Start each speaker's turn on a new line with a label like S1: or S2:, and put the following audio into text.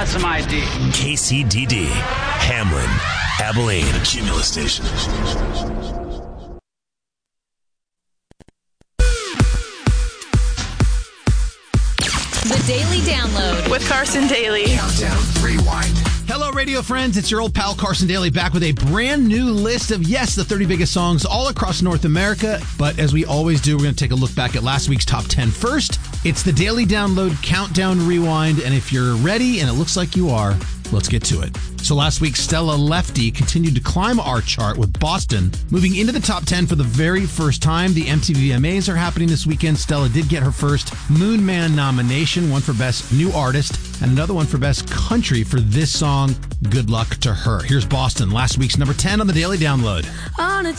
S1: got some ID.
S2: KCDD, Hamlin, Abilene.
S3: The Cumulus Station.
S4: The Daily Download
S5: with Carson Daly.
S6: Countdown Rewind.
S7: Hello, radio friends. It's your old pal Carson Daly back with a brand new list of, the 30 biggest songs all across North America. But as we always do, we're going to take a look back at last week's top 10 first. It's the Daily Download Countdown Rewind. And if you're ready, and it looks like you are, let's get to it. So last week, Stella Lefty continued to climb our chart with Boston, moving into the top 10 for the very first time. The MTV VMAs are happening this weekend. Stella did get her first Moon Man nomination, one for Best New Artist and another one for Best Country for this song, Good Luck to Her. Here's Boston, last week's number 10 on the Daily Download.
S4: on a